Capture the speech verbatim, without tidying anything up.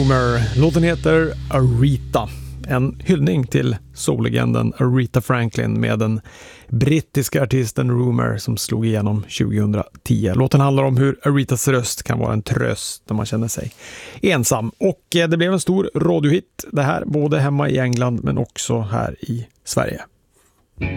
Rumer. Låten heter Aretha. En hyllning till soullegenden Aretha Franklin med den brittiska artisten Rumer som slog igenom tjugohundratio. Låten handlar om hur Arethas röst kan vara en tröst när man känner sig ensam. Och det blev en stor radiohit det här, både hemma i England men också här i Sverige.